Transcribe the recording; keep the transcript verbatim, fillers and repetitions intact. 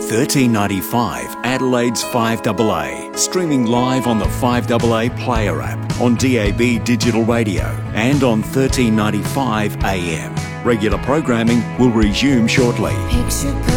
thirteen ninety-five Adelaide's five A A, streaming live on the five A A Player app, on D A B digital radio and on thirteen ninety-five A M. Regular programming will resume shortly. Picture